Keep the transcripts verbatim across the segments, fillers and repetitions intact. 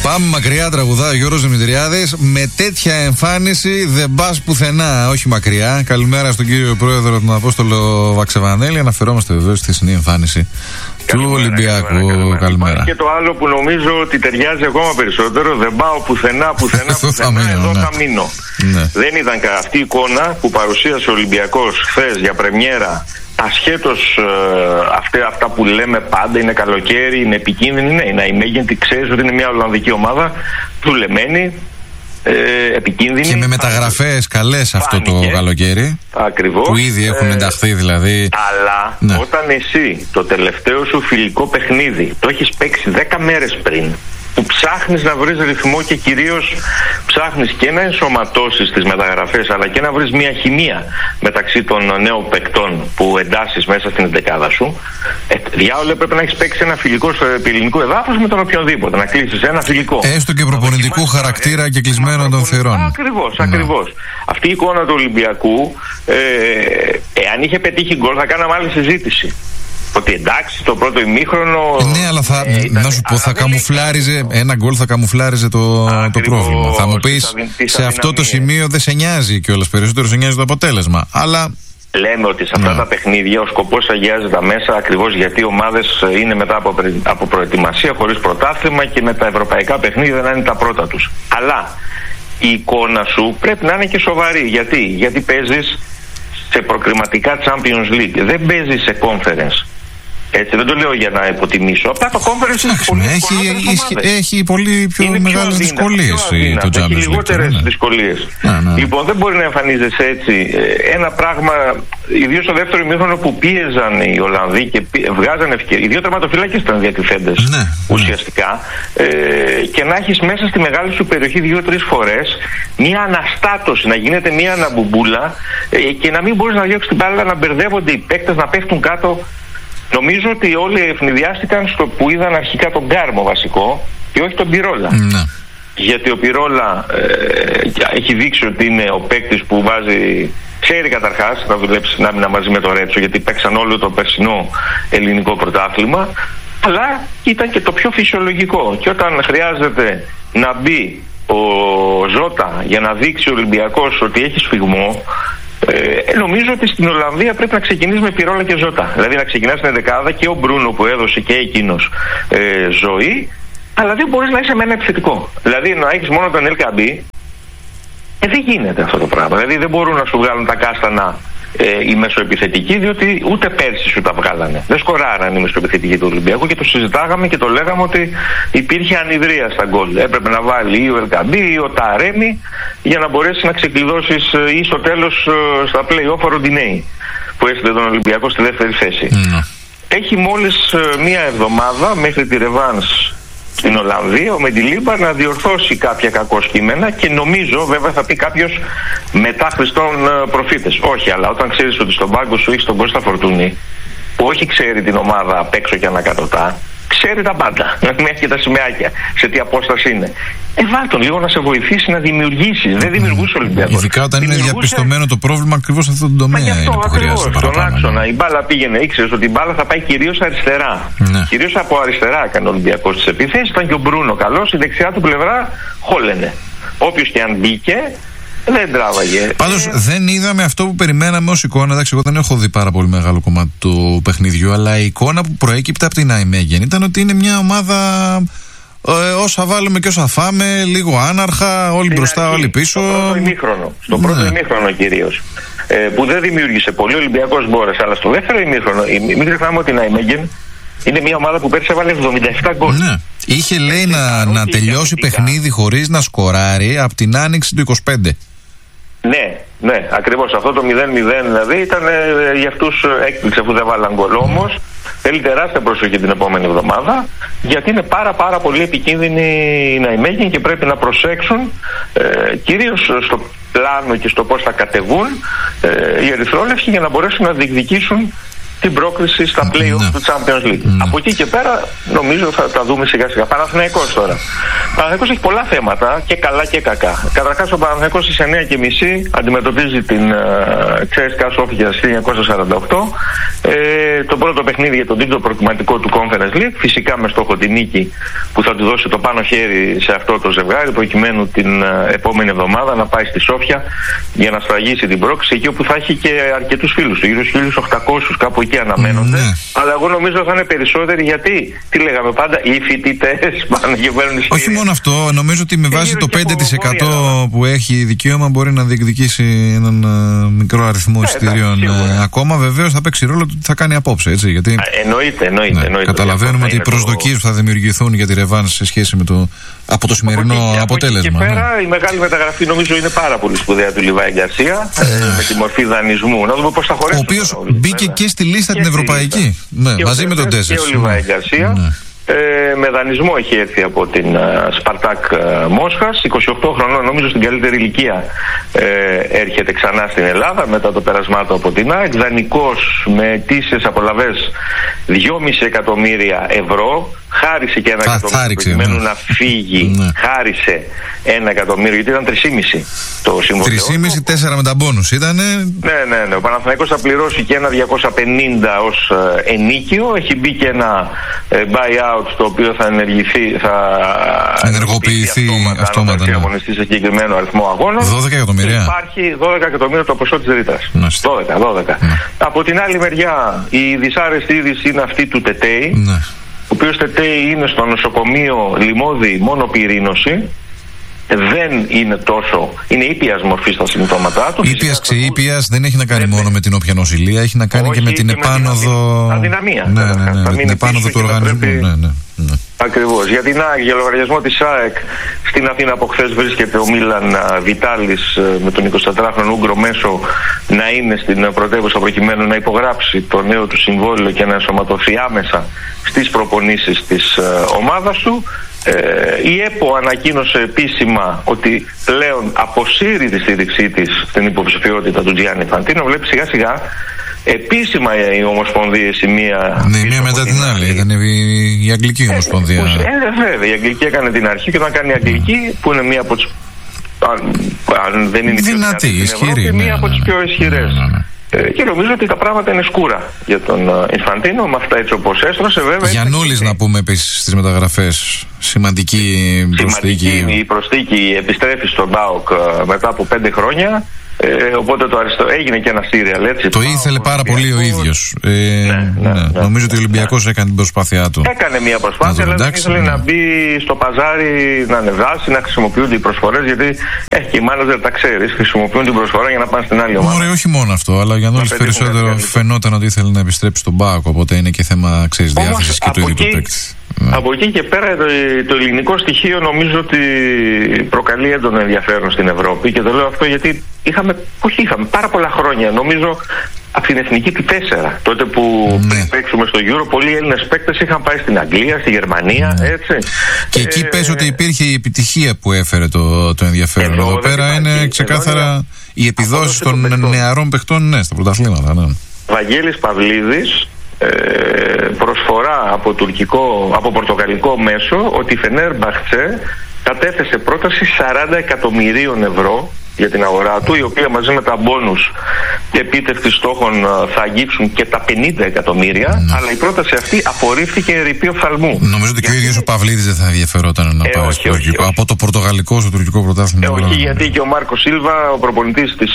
Πάμε μακριά, τραγουδά ο Γιώργος Δημητριάδης. Με τέτοια εμφάνιση δεν πας πουθενά, όχι μακριά. Καλημέρα στον κύριο Πρόεδρο, τον Απόστολο Βαξεβανέλη. Αναφερόμαστε βεβαίως στη χθεσινή εμφάνιση του Ολυμπιακού. Καλημέρα. καλημέρα. καλημέρα. Και το άλλο που νομίζω ότι ταιριάζει ακόμα περισσότερο, δεν πάω πουθενά, πουθενά, πουθενά, εδώ θα μείνω. Ναι. Δεν ήταν αυτή η εικόνα που παρουσίασε ο Ολυμπιακός χθες για πρεμιέρα. Ασχέτως ε, αυτά, αυτά που λέμε πάντα, είναι καλοκαίρι, είναι επικίνδυνη, ναι, είναι η Μέγεντη, ξέρεις ότι είναι μια Ολλανδική ομάδα δουλεμένη, ε, επικίνδυνη. Και με μεταγραφές καλές αυτό το καλοκαίρι. Ακριβώς. Που ήδη έχουν ε, ενταχθεί δηλαδή. Αλλά ναι. Όταν εσύ το τελευταίο σου φιλικό παιχνίδι το έχεις παίξει δέκα μέρες πριν, που ψάχνεις να βρεις ρυθμό και κυρίως ψάχνεις και να ενσωματώσεις τις μεταγραφές, αλλά και να βρεις μια χημεία μεταξύ των νέων παικτών που εντάσσεις μέσα στην εντεκάδα σου. Ε, διάολε πρέπει να έχεις παίξει ένα φιλικό στο ελληνικό εδάφος με τον οποιονδήποτε, να κλείσεις ένα φιλικό. Έστω και προπονητικού χαρακτήρα και κλεισμένων των θυρών. Ακριβώς, ακριβώς. Ναι. Αυτή η εικόνα του Ολυμπιακού, ε, εάν είχε πετύχει γκολ θα κάναμε άλλη συζήτηση. Ότι εντάξει, το πρώτο ημίχρονο. Ναι, αλλά θα, ε, ήταν, να σου πω, θα καμουφλάριζε. Ήταν... Ένα γκολ θα καμουφλάριζε το, το πρόβλημα. Θα μου πεις, σε αυτό το σημείο δεν σε νοιάζει κιόλας. Περισσότερο σε νοιάζει το αποτέλεσμα. Αλλά. Λέμε ότι σε αυτά ναι. τα παιχνίδια ο σκοπός αγιάζει τα μέσα, ακριβώς γιατί οι ομάδες είναι μετά από, από προετοιμασία, χωρίς πρωτάθλημα και με τα ευρωπαϊκά παιχνίδια να είναι τα πρώτα τους. Αλλά η εικόνα σου πρέπει να είναι και σοβαρή. Γιατί, γιατί παίζεις σε προκριματικά Champions League. Δεν παίζεις σε conference. Έτσι, δεν το λέω για να υποτιμήσω. Απλά το conference είναι πολύ έχει, έχει πολύ πιο είναι μεγάλες πιο δυσκολίες το Champions League. Έχει λιγότερες δυσκολίες. Να, ναι. Λοιπόν, δεν μπορεί να εμφανίζεσαι έτσι. Ένα πράγμα, ιδίως στο δεύτερο ημίχρονο που πίεζαν οι Ολλανδοί και βγάζαν ευκαιρίες. Οι δύο τερματοφύλακες ήταν διακριθέντες ναι, ουσιαστικά. Ναι. Ε, και να έχεις μέσα στη μεγάλη σου περιοχή δύο-τρεις φορές μια αναστάτωση, να γίνεται μια αναμπουμπούλα ε, και να μην μπορείς να διώξεις την μπάλα, να μπερδεύονται οι παίκτες, να πέφτουν κάτω. Νομίζω ότι όλοι ευνηδιάστηκαν στο που είδαν αρχικά τον Κάρμο βασικό και όχι τον Πιρόλα. Ναι. Γιατί ο Πιρόλα ε, έχει δείξει ότι είναι ο παίκτης που βάζει, ξέρει καταρχάς να δουλέψει συνάμυνα μαζί με το Ρέτσο, γιατί παίξαν όλο το περσινό ελληνικό πρωτάθλημα, αλλά ήταν και το πιο φυσιολογικό. Και όταν χρειάζεται να μπει ο Ζώτα για να δείξει ο Ολυμπιακός ότι έχει σφιγμό, Ε, νομίζω ότι στην Ολλανδία πρέπει να ξεκινήσει με Πιρόλα και Ζώτα. Δηλαδή να ξεκινάς στην δεκάδα και ο Μπρούνο που έδωσε και εκείνος ε, ζωή, αλλά δεν μπορείς να είσαι με ένα επιθετικό. Δηλαδή να έχεις μόνο τον Ελκαμπή, ε, δεν γίνεται αυτό το πράγμα. Δηλαδή δεν μπορούν να σου βγάλουν τα κάστανα ε, οι μεσοεπιθετικοί, διότι ούτε πέρσι σου τα βγάλανε. Δεν σκοράραν οι μεσοεπιθετικοί του Ολυμπιακού και το συζητάγαμε και το λέγαμε ότι υπήρχε ανιδρία στα γκολ. Έπρεπε να βάλει ή ο Ελκαμπή ή ο Ταρέμι για να μπορέσει να ξεκλειδώσεις ή στο τέλος στα play-off ο Ροντινέη που έστειλε τον Ολυμπιακό στη δεύτερη θέση. Mm. Έχει μόλις μία εβδομάδα μέχρι τη ρεβάνς στην Ολλανδία ο Μεντιλίμπαρ να διορθώσει κάποια κακό κείμενα και νομίζω, βέβαια θα πει κάποιος, μετά Χριστόν προφήτες. Όχι, αλλά όταν ξέρεις ότι στον πάγκο σου έχεις τον Κώστα Φορτούνη που όχι ξέρει την ομάδα απ' έξω και ανακατοτά, ξέρει τα πάντα, μέχρι και τα σημαίακια, σε τι απόσταση είναι. Ε, βάλ' τον λίγο να σε βοηθήσει να δημιουργήσεις. Δεν δημιουργούσε ο Ολυμπιακός. Ειδικά όταν είναι διαπιστωμένο το πρόβλημα ακριβώς σε αυτό το τομέα. Μα αυτό ακριβώς, στον άξονα. Η μπάλα πήγαινε, ήξερες ότι η μπάλα θα πάει κυρίως αριστερά. Ναι. Κυρίως από αριστερά έκανε ο Ολυμπιακός τις επιθέσεις. Ήταν και ο Μπρούνο καλός, η δεξιά του πλευρά χόλαινε. Όποιος και αν μπήκε, δεν τράβαγε. Πάντως ε... δεν είδαμε αυτό που περιμέναμε ως εικόνα. Εντάξει, εγώ δεν έχω δει πάρα πολύ μεγάλο κομμάτι του παιχνιδιού, αλλά η εικόνα που προέκυπτε από την Αϊμέγεν ήταν ότι είναι μια ομάδα ε, όσα βάλουμε και όσα φάμε, λίγο άναρχα, όλοι στην μπροστά, αρχή, όλοι πίσω. Στο πρώτο ημίχρονο, στο ναι. πρώτο ημίχρονο κυρίως. Ε, που δεν δημιούργησε πολύ, ο Ολυμπιακός μπόρεσε, αλλά στο δεύτερο ημίχρονο, μην ξεχνάμε ότι η Αϊμέγεν είναι μια ομάδα που πέρσι έβαλε εβδομήντα επτά γκολ. Ναι. Είχε λέει να, να τελειώσει παιχνίδι χωρίς να σκοράρει από την άνοιξη του είκοσι πέντε. Ναι, ναι, ακριβώς. Αυτό το μηδέν μηδέν δηλαδή ήταν ε, για αυτούς έκπληξη αφού δεν βάλαν γκολ. Όμως θέλει τεράστια προσοχή την επόμενη εβδομάδα, γιατί είναι πάρα πάρα πολύ επικίνδυνη η Ναϊμέγεν και πρέπει να προσέξουν ε, κυρίως στο πλάνο και στο πώς θα κατεβούν ε, οι ερυθρόλευκοι για να μπορέσουν να διεκδικήσουν την πρόκριση στα play-off ναι. του Champions League. Ναι. Από εκεί και πέρα νομίζω θα τα δούμε σιγά σιγά. Παναθηναϊκός τώρα. Ο Παναθηναϊκός έχει πολλά θέματα και καλά και κακά. Καταρχάς ο Παναθηναϊκός στις εννιά και μισή αντιμετωπίζει την uh, Τσέσκα Σόφια στις χίλια εννιακόσια σαράντα οκτώ Ε, το πρώτο παιχνίδι για τον τρίτο προκριματικό του Conference League, φυσικά με στόχο την νίκη που θα του δώσει το πάνω χέρι σε αυτό το ζευγάρι, προκειμένου την uh, επόμενη εβδομάδα να πάει στη Σόφια για να σφραγίσει την πρόκριση, εκεί όπου θα έχει και αρκετούς φίλους του, γύρω στους χίλιους οκτακόσιους, κάπου εκεί αναμένονται. Mm, ναι. Αλλά εγώ νομίζω θα είναι περισσότεροι, γιατί τι λέγαμε πάντα, οι φοιτητές πάνε και παίρνουν εισιτήρια. Όχι μόνο αυτό, νομίζω ότι με βάση το πέντε τοις εκατό που έχει δικαίωμα μπορεί να διεκδικήσει έναν uh, μικρό αριθμό εισιτήριων. Uh, ακόμα βεβαίως θα παίξει ρόλο τι θα κάνει απόψε, έτσι. Γιατί... Εννοείται, εννοείται, ναι, εννοείται. Καταλαβαίνουμε ότι οι προσδοκίες το... που θα δημιουργηθούν για τη ρεβάνς σε σχέση με το, από το σημερινό από εκεί, αποτέλεσμα. Από εκεί και ναι. πέρα η μεγάλη μεταγραφή νομίζω είναι πάρα πολύ σπουδαία του Λιβάη Γκαρσία, ε, με τη μορφή δανεισμού. Να δούμε πώς θα χωρέσει. Ο οποίος μπήκε και στη λίστα και την ευρωπαϊκή. Ναι, μαζί με τον Τέσσερ. Και ο Λιβάη Γκαρσία. Ναι. Ε, με δανεισμό έχει έρθει από την uh, Σπαρτάκ uh, Μόσχας, είκοσι οκτώ χρονών, νομίζω στην καλύτερη ηλικία ε, έρχεται ξανά στην Ελλάδα μετά το πέρασμά του από την ΑΕΚ, δανεικός με αιτήσιες απολαβές δυόμισι εκατομμύρια ευρώ, χάρισε και ένα θα, εκατομμύριο προκειμένου ναι. να φύγει, ναι. χάρισε ένα εκατομμύριο, γιατί ήταν τρία κόμμα πέντε το συμβόλαιο. τρία κόμμα πέντε, τέσσερα με τα μπόνους ήτανε. Ναι, ναι, ναι. Ο Παναθηναϊκός θα πληρώσει και ένα διακόσια πενήντα ως ε, ενίκιο, έχει μπει και ένα ε, buyout το οποίο θα ενεργηθεί, θα ενεργοποιηθεί αυτόματα, αυτόματα αν αγωνιστεί σε συγκεκριμένο αριθμό αγώνων. δώδεκα εκατομμύρια. Υπάρχει δώδεκα εκατομμύρια το ποσό της ρήτρας. δώδεκα, δώδεκα. Ναι. Από την άλλη μεριά, η δυσάρεστη είδηση είναι αυτή του Τετέι, ναι. ο οποίος Τετέι είναι στο νοσοκομείο Λιμώδη μόνο πυρήνωση. Δεν είναι τόσο. Είναι ήπιας μορφή στα συμπτώματά του. Ήπιας, ξεήπιας, δεν έχει να κάνει δεν μόνο με την όποια νοσηλεία, έχει να κάνει όχι, και με την και επάνωδο. Με την αδυναμία. Ναι, ναι, ναι, ναι, με την επάνωδο του οργανισμού. Πρέπει... Ναι, ναι, ναι. Ακριβώς. Για την ΑΕΚ, για λογαριασμό της ΑΕΚ, στην Αθήνα από χθες βρίσκεται ο Μίλαν Βιτάλης με τον εικοσιτετράχρονο Ούγκρο Μέσο να είναι στην πρωτεύουσα προκειμένου να υπογράψει το νέο του συμβόλαιο και να ενσωματωθεί άμεσα στις προπονήσεις της ομάδας του. Ε, η ΕΠΟ ανακοίνωσε επίσημα ότι πλέον αποσύρει τη στήριξή της στην υποψηφιότητα του Τζιάννη Φαντίνο. Βλέπει σιγά σιγά επίσημα οι ομοσπονδίες η μία. Ναι, η μία μετά την άλλη. Ήταν η, η Αγγλική Ομοσπονδία. Ε, βέβαια. Η Αγγλική έκανε την αρχή και όταν κάνει η Αγγλική, που είναι μία από τις. Αν, αν δεν είναι δυνατή, ισχυρή. Είναι μία ναι, από ναι, τις πιο ισχυρές. Ναι, ναι, ναι. Ε, και νομίζω ότι τα πράγματα είναι σκούρα για τον Ινφαντίνο, με αυτά έτσι όπως έστρωσε, βέβαια. Γιαννούλης να πούμε επίσης στις μεταγραφές. Σημαντική προσθήκη. Σημαντική η προσθήκη, επιστρέφει στον ΠΑΟΚ μετά από πέντε χρόνια. Ε, οπότε το αριστο... έγινε και ένα σύριαλ, έτσι. Το ήθελε πάρα πολύ ο ίδιος. Ε, ναι, ναι, ναι, ναι, νομίζω ότι ο Ολυμπιακός ναι. έκανε την προσπάθειά του. Έκανε μια προσπάθεια, αλλά δεν ήθελε ναι. να μπει στο παζάρι, να ανεβάσει, να χρησιμοποιούνται οι προσφορές. Γιατί έχει και οι μάνατζερ τα ξέρεις, χρησιμοποιούν την προσφορά για να πάνε στην άλλη ομάδα. Ωραία, όχι μόνο αυτό, αλλά για να περισσότερο φαινόταν ότι ήθελε να επιστρέψει στον ΠΑΟΚ. Οπότε είναι και θέμα διάθεσης και του ίδιου του παίκτη. Ναι. Από εκεί και πέρα το, το ελληνικό στοιχείο νομίζω ότι προκαλεί έντονο ενδιαφέρον στην Ευρώπη, και το λέω αυτό γιατί είχαμε, όχι είχαμε πάρα πολλά χρόνια, νομίζω από την εθνική του τέσσερα, τότε που ναι. παίξουμε στο Euro, πολλοί Έλληνες παίκτες είχαν πάει στην Αγγλία, στη Γερμανία, ναι. έτσι. Και εκεί ε, πες ότι υπήρχε η επιτυχία που έφερε το, το ενδιαφέρον. Εδώ, εδώ πέρα είναι υπάρχει, ξεκάθαρα εδώ, οι επιδόσεις των, των νεαρών παιχτών ναι, στα πρωταθλήματα. Ναι. Βαγγέλης Παυλίδης, Ε, προσφορά από, τουρκικό, από πορτογαλικό μέσο ότι η Φενέρμπαχτσε κατέθεσε πρόταση σαράντα εκατομμυρίων ευρώ για την αγορά του, η οποία μαζί με τα μπόνους και επίτευξη στόχων θα αγγίξουν και τα πενήντα εκατομμύρια, mm. αλλά η πρόταση αυτή απορρίφθηκε ερειπή οφθαλμού. Νομίζω ότι και ο ίδιος ο Παυλίδης δεν θα ενδιαφερόταν να ε, πάει όχι, στο όχι, όχι. από το πορτογαλικό στο τουρκικό πρωτάθλημα. Ε, όχι, γιατί και ο Μάρκο Σίλβα, ο προπονητής της,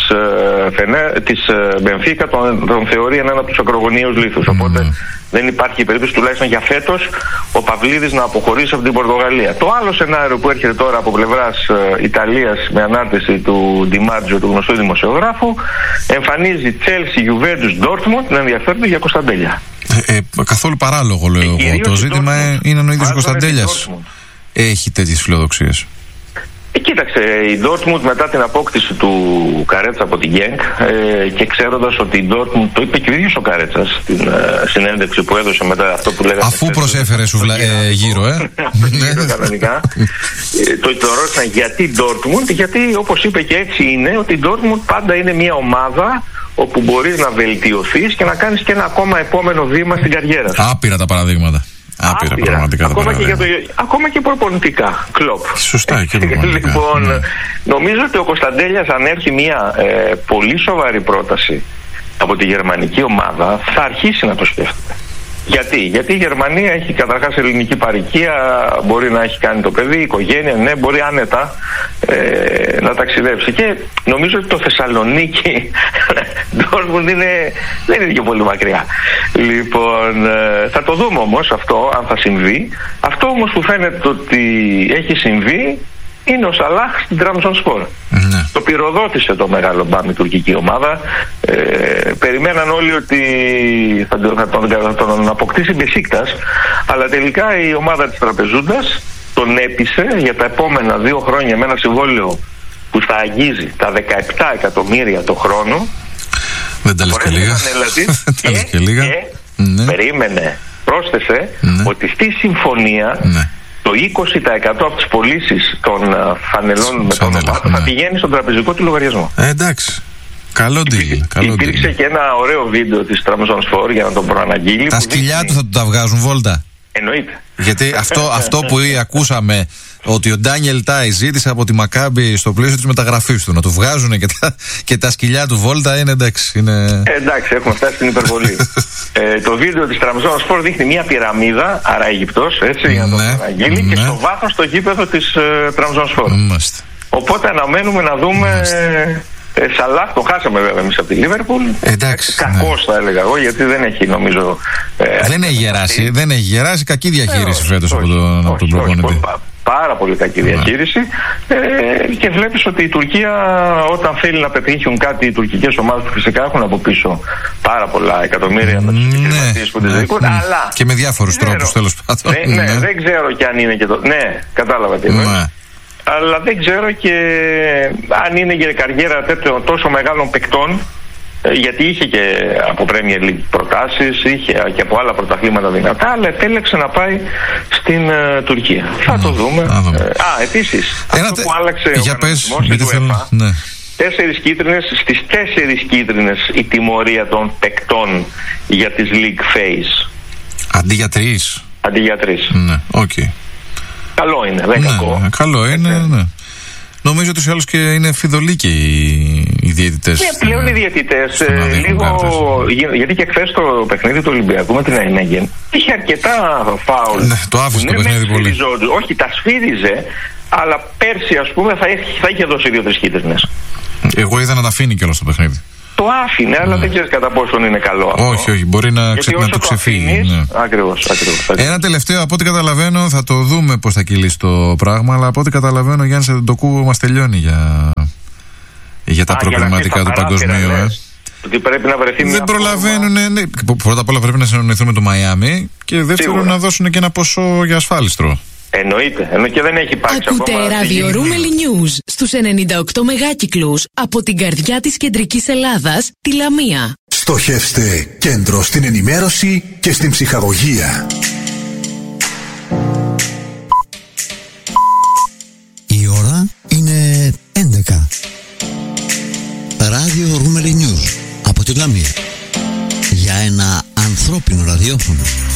ε, της ε, Μπενφίκα, τον, τον θεωρεί έναν από τους ακρογωνίους λίθους. Mm. Οπότε δεν υπάρχει περίπτωση, τουλάχιστον για φέτος, ο Παυλίδης να αποχωρήσει από την Πορτογαλία. Το άλλο σενάριο που έρχεται τώρα από πλευράς ε, Ιταλίας με ανάρτηση του Ντιμάτζιο, του γνωστού δημοσιογράφου, εμφανίζει Chelsea, Juventus, Dortmund να ενδιαφέρονται για Κωνσταντέλια. Ε, ε, καθόλου παράλογο λέω εγώ. Το ζήτημα Dortmund. είναι αν ο ίδιος Κωνσταντέλιας έχει τέτοιες φιλοδοξίες. Ε, κοίταξε, η Dortmund μετά την απόκτηση του Καρέτσα από την Γκένκ ε, και ξέροντας ότι η Dortmund, το είπε και ο ίδιος ο Καρέτσας στην ε, συνέντευξη που έδωσε μετά αυτό που λέγαμε. Αφού προσέφερε σου βλα... ε, γύρω, ε. γύρω κανονικά. ε, το, το ρώτησαν γιατί Dortmund, γιατί όπως είπε και έτσι είναι, ότι η Dortmund πάντα είναι μια ομάδα όπου μπορείς να βελτιωθείς και να κάνεις και ένα ακόμα επόμενο βήμα στην καριέρα σου. Άπειρα τα παραδείγματα. Άπειρα, Άπειρα. πραγματικά ακόμα, τα και για το, ακόμα και προπονητικά. Κλοπ. Σωστά και προπονητικά. Λοιπόν, ναι. νομίζω ότι ο Κωνσταντέλιας, αν έρχει μια ε, πολύ σοβαρή πρόταση από τη γερμανική ομάδα θα αρχίσει να το σκέφτεται. Γιατί, Γιατί η Γερμανία έχει καταρχάς ελληνική παροικία, μπορεί να έχει κάνει το παιδί, οικογένεια, ναι, μπορεί άνετα ε, να ταξιδέψει. Και νομίζω ότι το Θεσσαλονίκη Ντόρτμουντ είναι, δεν είναι και πολύ μακριά. Λοιπόν, ε, θα το δούμε όμως αυτό, αν θα συμβεί. Αυτό όμως που φαίνεται ότι έχει συμβεί είναι ο Σαλάχ στην Τραμπζονσπορ. Ναι. Το πυροδότησε το μεγάλο μπάμ η τουρκική ομάδα. Ε, περιμέναν όλοι ότι θα, θα, τον, θα τον αποκτήσει Μπεσίκτας, αλλά τελικά η ομάδα της Τραπεζούντας τον έπεισε για τα επόμενα δύο χρόνια με ένα συμβόλαιο που θα αγγίζει τα δεκαεπτά εκατομμύρια το χρόνο. Δεν τα λες και λίγα. Και, και, λίγα. και ναι. περίμενε, πρόσθεσε ναι. ότι στη συμφωνία ναι. το είκοσι τοις εκατό από τις πωλήσεις των φανελών με το όνομα θα πηγαίνει στον τραπεζικό του λογαριασμό. Ε, εντάξει. Καλό deal. Υπήρξε και ένα ωραίο βίντεο της Τραμπζονσπορ για να τον προαναγγείλει. Τα σκυλιά δείχνει... του θα του τα βγάζουν βόλτα. Εννοείται. Γιατί αυτό, αυτό που ακούσαμε, ότι ο Ντάνιελ Τάι ζήτησε από τη Μακάμπι στο πλαίσιο της μεταγραφής του να του βγάζουν και τα, και τα σκυλιά του βόλτα, είναι εντάξει. Είναι... Ε, εντάξει, έχουμε φτάσει στην υπερβολή. ε, το βίντεο της Τραμπζονσπορ δείχνει μια πυραμίδα, άρα Αιγυπτός, έτσι, για να το αναγγείλει, ναι. και στο βάθος το γήπεδο της ε, Τραμπζονσπορ. Οπότε αναμένουμε να δούμε. Ε, Σαλάχ, το χάσαμε βέβαια εμείς από τη Λίβερπουλ. Εντάξει. Κακός ναι. θα έλεγα εγώ, γιατί δεν έχει νομίζω. Ε, δεν έχει γεράσει. Δεν έχει γεράσει. Κακή διαχείριση ε, φέτος από τον, από τον προπονητή. Πάρα πολύ κακή διαχείριση. Ναι. Ε, και βλέπεις ότι η Τουρκία, όταν θέλει να πετύχουν κάτι, οι τουρκικές ομάδες που φυσικά έχουν από πίσω πάρα πολλά εκατομμύρια με τους επιχειρηματίες που τις διοικούν. Ναι. Αλλά. Και με διάφορους τρόπους τέλος πάντων. Ναι, ναι, ναι, δεν ξέρω κι αν είναι και το. Ναι, κατάλαβα τι εννοείς. Ναι. Αλλά δεν ξέρω και αν είναι για καριέρα τέτοιο, τόσο μεγάλων παικτών, γιατί είχε και από Premier League προτάσεις, είχε και από άλλα πρωταθλήματα δυνατά, αλλά επέλεξε να πάει στην uh, Τουρκία. Mm. Θα το δούμε. Mm. Α, επίσης, Ένα αυτό τε... που άλλαξε για ο κανονισμός του UEFA, ναι. τέσσερις κίτρινες, στις τέσσερις κίτρινες η τιμωρία των παικτών για τις League Phase. Αντί για τρεις. Αντί για τρεις. Ναι, οκ. Okay. Καλό είναι, δεν ναι, κακό. Ναι, καλό είναι, ναι. Νομίζω ότι σε άλλους και είναι φιδωλοί και οι, οι διαιτητές. Ναι, πλέον οι διαιτητές ε, λίγο. Γιατί και χθες το παιχνίδι του Ολυμπιακού με την Αϊμέγεν είχε αρκετά φάουλ. Ναι, το άφησε το παιχνίδι πολύ. Όχι, τα σφύριζε, αλλά πέρσι ας πούμε θα, θα είχε δώσει δύο-τρεις κίτρινες. Εγώ είδα να τα αφήνει κιόλας το παιχνίδι. Το άφηνε, αλλά ναι. δεν ξέρεις κατά πόσον είναι καλό αυτό. Όχι, όχι, μπορεί να, ξε... να το ξεφύγει. Ναι. Ακριβώς, ακριβώς. Ένα τελευταίο, από ό,τι καταλαβαίνω, θα το δούμε πώς θα κυλήσει το πράγμα, αλλά από ό,τι καταλαβαίνω, ο Γιάννης Αντετοκούμπο μας τελειώνει για, για τα Α, προβληματικά του παγκοσμίου. Ε. Ότι πρέπει να βρεθεί δεν μια προλαβαίνουν. Ναι. Πρώτα απ' όλα πρέπει να συνεννοηθούν με το Μαϊάμι και δεύτερον να δώσουν και ένα ποσό για ασφάλιστρο. Εννοείται, ενώ και δεν έχει υπάρξει Ακούτε Radio Roomeli News στους ενενήντα οκτώ μεγάκυκλους από την καρδιά της κεντρικής Ελλάδας, τη Λαμία. Στοχεύστε κέντρο στην ενημέρωση και στην ψυχαγωγία. Η ώρα είναι έντεκα. Radio Roomeli News από τη Λαμία. Για ένα ανθρώπινο ραδιόφωνο.